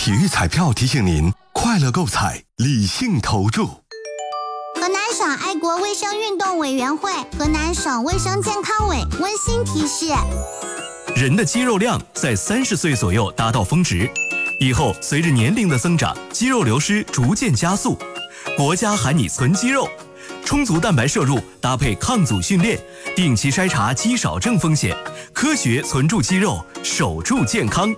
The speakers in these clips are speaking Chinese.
体育彩票提醒您：快乐购彩，理性投注。 河南省爱国卫生运动委员会、河南省卫生健康委温馨提示： 人的肌肉量在30岁左右达到峰值，以后随着年龄的增长，肌肉流失逐渐加速。国家喊你存肌肉，充足蛋白摄入搭配抗阻训练，定期筛查肌少症风险，科学存住肌肉，守住健康。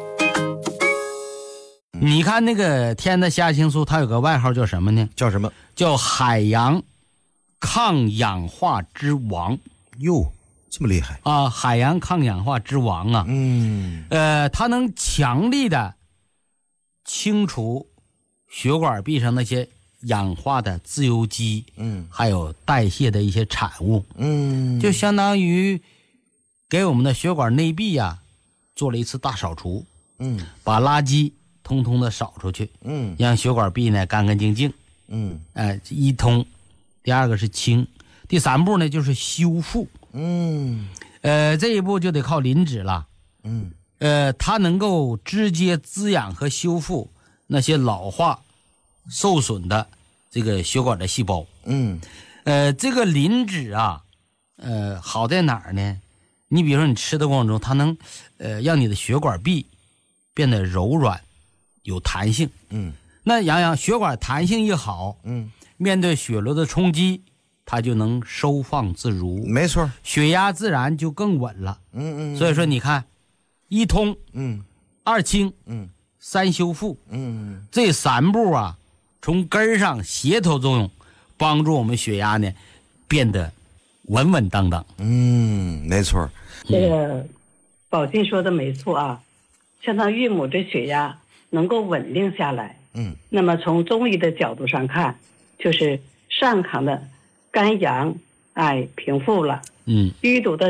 你看那个天的虾青素，它有个外号叫什么呢？ 叫什么？ 叫海洋抗氧化之王。 哟，这么厉害啊！海洋抗氧化之王啊！它能强力的清除血管壁上那些氧化的自由基，还有代谢的一些产物，就相当于给我们的血管内壁啊做了一次大扫除，把垃圾通通的扫出去，让血管壁呢干干净净，一通。第二个是清，第三步呢就是修复，这一步就得靠磷脂了，它能够直接滋养和修复那些老化受损的这个血管的细胞，这个磷脂啊，好在哪儿呢？你比如说你吃的过程中，它能让你的血管壁变得柔软有弹性，那杨洋血管弹性一好，面对血流的冲击，它就能收放自如， 没错， 血压自然就更稳了，所以说你看，一通，二清，三修复，这三步啊，从根上协同作用，帮助我们血压呢变得稳稳当当。 没错。 这个宝进说的没错啊，相当于孕母这血压能够稳定下来。那么从中医的角度上看，就是上亢的肝阳平复了，淤堵的